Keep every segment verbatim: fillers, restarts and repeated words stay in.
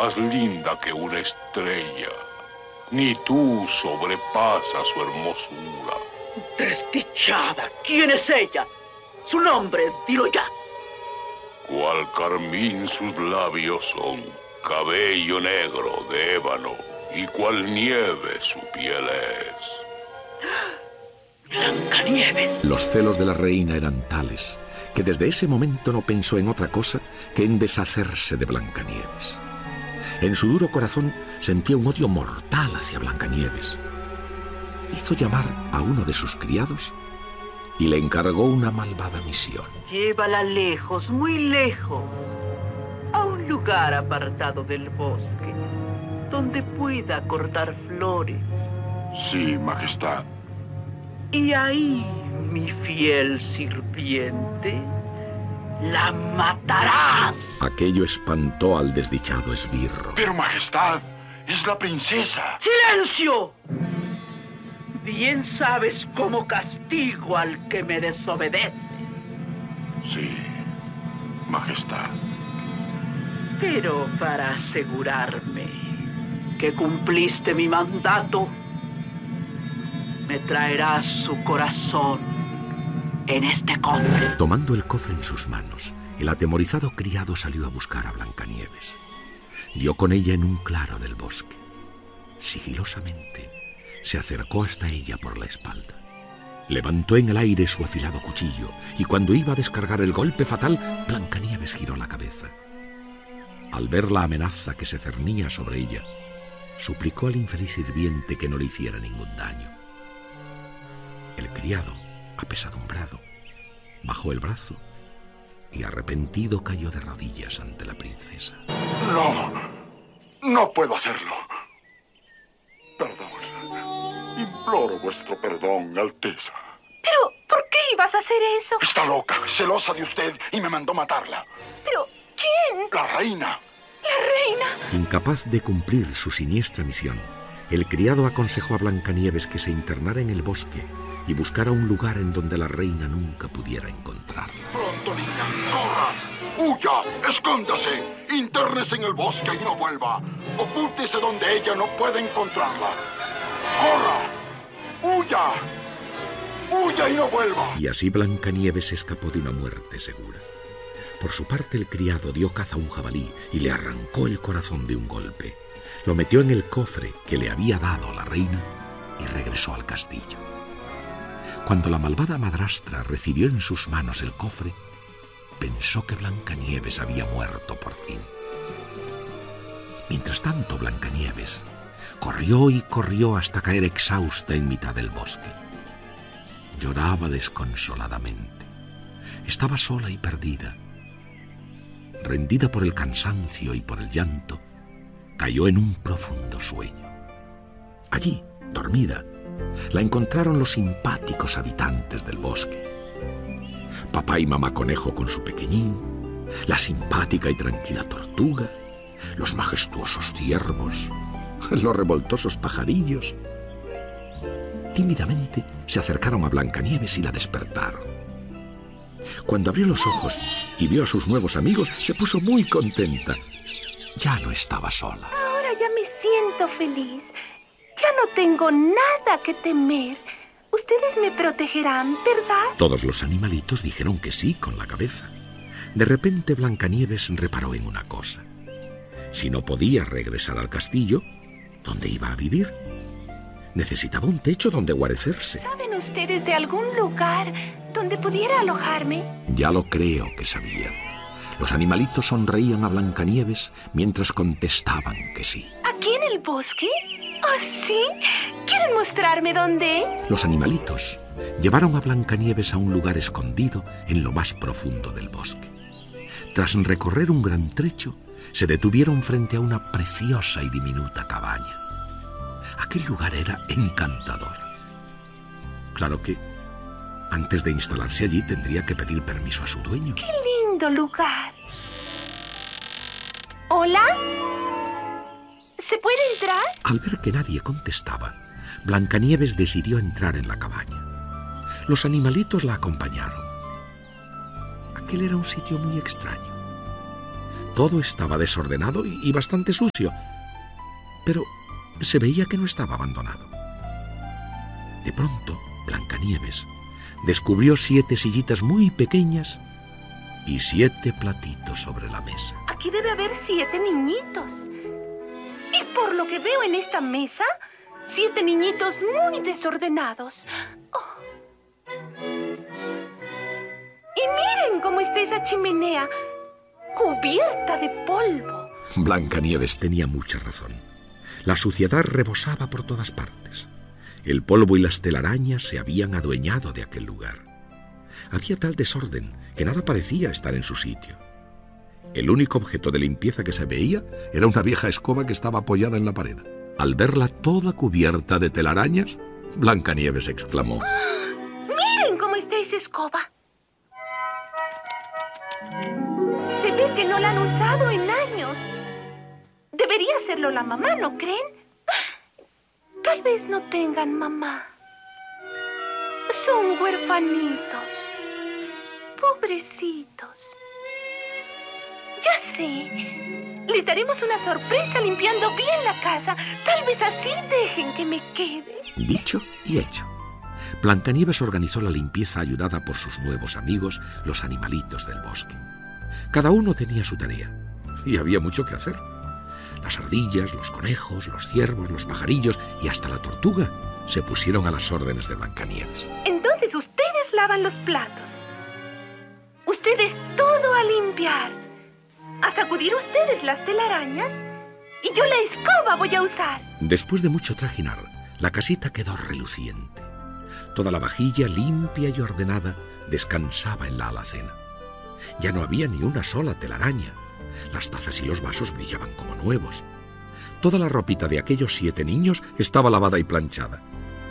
más linda que una estrella. Ni tú sobrepasas su hermosura. Desdichada, ¿quién es ella? Su nombre, dilo ya. Cual carmín sus labios son, cabello negro de ébano, y cual nieve su piel es. Blancanieves. Los celos de la reina eran tales que desde ese momento no pensó en otra cosa que en deshacerse de Blancanieves. En su duro corazón sentía un odio mortal hacia Blancanieves. Hizo llamar a uno de sus criados y le encargó una malvada misión. Llévala lejos, muy lejos, a un lugar apartado del bosque, donde pueda cortar flores. Sí, Majestad. Y ahí, mi fiel sirviente, la matarás. Aquello espantó al desdichado esbirro. Pero, Majestad, es la princesa. ¡Silencio! Bien sabes cómo castigo al que me desobedece. Sí, Majestad. Pero para asegurarme que cumpliste mi mandato, me traerás su corazón en este cofre. Tomando el cofre en sus manos, el atemorizado criado salió a buscar a Blancanieves. Dio con ella en un claro del bosque. Sigilosamente se acercó hasta ella por la espalda. Levantó en el aire su afilado cuchillo y cuando iba a descargar el golpe fatal, Blancanieves giró la cabeza. Al ver la amenaza que se cernía sobre ella, suplicó al infeliz sirviente que no le hiciera ningún daño. El criado, apesadumbrado, bajó el brazo y arrepentido cayó de rodillas ante la princesa. No, no puedo hacerlo. Perdón. Imploro vuestro perdón, Alteza. ¿Pero por qué ibas a hacer eso? Está loca, celosa de usted y me mandó matarla. ¿Pero quién? La reina. ¿La reina? Incapaz de cumplir su siniestra misión, el criado aconsejó a Blancanieves que se internara en el bosque y buscara un lugar en donde la reina nunca pudiera encontrarla. Pronto, niña, corra, huya, escóndase, intérnese en el bosque y no vuelva. Ocúltese donde ella no pueda encontrarla. ¡Corra! ¡Huya! ¡Huya y no vuelva! Y así Blancanieves escapó de una muerte segura. Por su parte, el criado dio caza a un jabalí y le arrancó el corazón de un golpe. Lo metió en el cofre que le había dado la reina y regresó al castillo. Cuando la malvada madrastra recibió en sus manos el cofre, pensó que Blancanieves había muerto por fin. Mientras tanto, Blancanieves corrió y corrió hasta caer exhausta en mitad del bosque. Lloraba desconsoladamente. Estaba sola y perdida. Rendida por el cansancio y por el llanto, cayó en un profundo sueño. Allí, dormida, la encontraron los simpáticos habitantes del bosque. Papá y mamá conejo con su pequeñín, la simpática y tranquila tortuga, los majestuosos ciervos, los revoltosos pajarillos. Tímidamente se acercaron a Blancanieves y la despertaron. Cuando abrió los ojos y vio a sus nuevos amigos, se puso muy contenta. Ya no estaba sola. Ahora ya me siento feliz. Ya no tengo nada que temer. Ustedes me protegerán, ¿verdad? Todos los animalitos dijeron que sí con la cabeza. De repente Blancanieves reparó en una cosa. Si no podía regresar al castillo, ¿dónde iba a vivir? Necesitaba un techo donde guarecerse. ¿Saben ustedes de algún lugar donde pudiera alojarme? Ya lo creo que sabía. Los animalitos sonreían a Blancanieves mientras contestaban que sí. ¿Aquí en el bosque? ¿Oh, sí? ¿Quieren mostrarme dónde es? Los animalitos llevaron a Blancanieves a un lugar escondido en lo más profundo del bosque. Tras recorrer un gran trecho, se detuvieron frente a una preciosa y diminuta cabaña. Aquel lugar era encantador. Claro que antes de instalarse allí tendría que pedir permiso a su dueño. ¡Qué lindo lugar! ¿Hola? ¿Se puede entrar? Al ver que nadie contestaba, Blancanieves decidió entrar en la cabaña. Los animalitos la acompañaron. Aquel era un sitio muy extraño. Todo estaba desordenado y, y bastante sucio, pero se veía que no estaba abandonado. De pronto, Blancanieves descubrió siete sillitas muy pequeñas y siete platitos sobre la mesa. Aquí debe haber siete niñitos. Y por lo que veo en esta mesa, siete niñitos muy desordenados. Oh. Y miren cómo está esa chimenea, cubierta de polvo. Blancanieves tenía mucha razón. La suciedad rebosaba por todas partes. El polvo y las telarañas se habían adueñado de aquel lugar. Había tal desorden que nada parecía estar en su sitio. El único objeto de limpieza que se veía era una vieja escoba que estaba apoyada en la pared. Al verla toda cubierta de telarañas, Blancanieves exclamó: ¡Miren cómo está esa escoba! Se ve que no la han usado en años. Debería hacerlo la mamá, ¿no creen? Tal vez no tengan mamá. Son huerfanitos. Pobrecitos. Ya sé. Les daremos una sorpresa limpiando bien la casa. Tal vez así dejen que me quede. Dicho y hecho. Blancanieves organizó la limpieza ayudada por sus nuevos amigos, los animalitos del bosque. Cada uno tenía su tarea y había mucho que hacer. Las ardillas, los conejos, los ciervos, los pajarillos y hasta la tortuga se pusieron a las órdenes de Blancanieves. Entonces ustedes lavan los platos. Ustedes todo a limpiar. A sacudir ustedes las telarañas. Y yo la escoba voy a usar. Después de mucho trajinar, la casita quedó reluciente. Toda la vajilla, limpia y ordenada, descansaba en la alacena. Ya no había ni una sola telaraña. Las tazas y los vasos brillaban como nuevos. Toda la ropita de aquellos siete niños estaba lavada y planchada.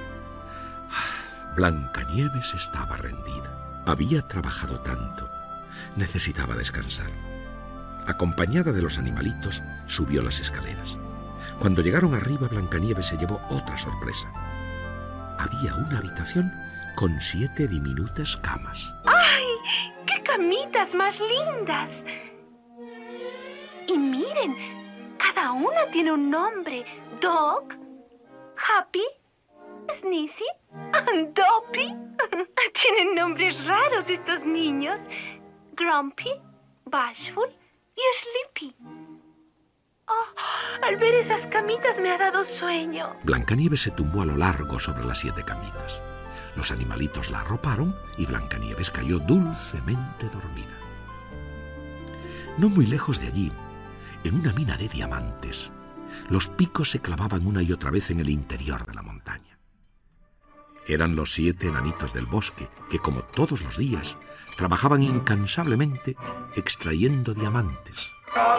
Blancanieves estaba rendida. Había trabajado tanto. Necesitaba descansar. Acompañada de los animalitos, subió las escaleras. Cuando llegaron arriba, Blancanieves se llevó otra sorpresa. Había una habitación con siete diminutas camas. ¡Ay! ¡Qué camitas más lindas! Y miren, cada una tiene un nombre. Dog, Happy, Sneezy, Dopey. Tienen nombres raros estos niños. Grumpy, Bashful y Sleepy. Oh, al ver esas camitas me ha dado sueño. Blancanieves se tumbó a lo largo sobre las siete camitas. Los animalitos la arroparon y Blancanieves cayó dulcemente dormida. No muy lejos de allí, en una mina de diamantes, los picos se clavaban una y otra vez en el interior de la montaña. Eran los siete enanitos del bosque que, como todos los días, trabajaban incansablemente extrayendo diamantes.